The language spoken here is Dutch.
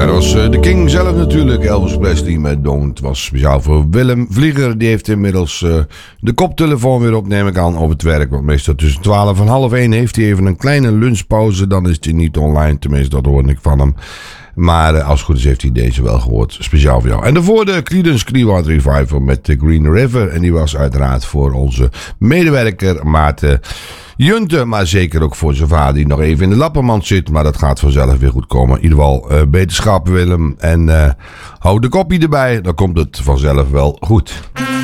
Ja, dat was de King zelf natuurlijk. Elvis Presley met Don't. Was speciaal voor Willem Vlieger. Die heeft inmiddels de koptelefoon weer op, neem ik aan, op het werk. Want meestal tussen 12 en half 1 heeft hij even een kleine lunchpauze. Dan is hij niet online. Tenminste, dat hoorde ik van hem. Maar als het goed is heeft hij deze wel gehoord. Speciaal voor jou. En daarvoor de Creedence Clearwater Revival met The Green River. En die was uiteraard voor onze medewerker Maarten Junte. Maar zeker ook voor zijn vader die nog even in de lappenmand zit. Maar dat gaat vanzelf weer goed komen. In ieder geval beterschap Willem. En hou de kopie erbij. Dan komt het vanzelf wel goed.